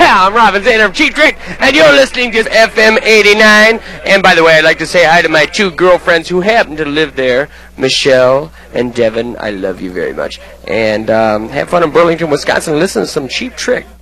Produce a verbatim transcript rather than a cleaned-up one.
Yeah, I'm Robin Zander from Cheap Trick, and you're listening to F M eighty-nine. And by the way, I'd like to say hi to my two girlfriends who happen to live there, Michelle and Devin. I love you very much. And um, have fun in Burlington, Wisconsin. Listen to some Cheap Trick.